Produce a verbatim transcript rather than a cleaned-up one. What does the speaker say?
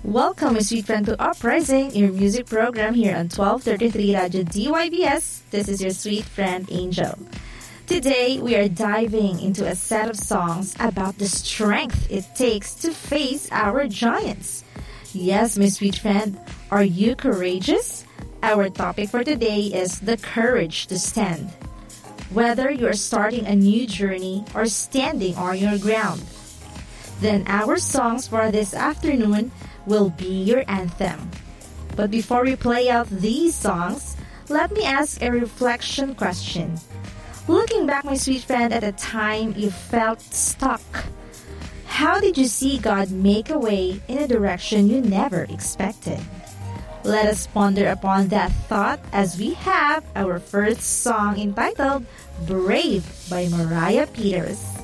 Welcome, my sweet friend, to Uprising, your music program here on twelve thirty-three Radio D Y B S. This is your sweet friend, Angel. Today, we are diving into a set of songs about the strength it takes to face our giants. Yes, my sweet friend, are you courageous? Our topic for today is the courage to stand. Whether you're starting a new journey or standing on your ground, then our songs for this afternoon will be your anthem. But before we play out these songs, let me ask a reflection question. Looking back, my sweet friend, at a time you felt stuck, how did you see God make a way in a direction you never expected? Let us ponder upon that thought as we have our first song entitled Brave by Mariah Peters.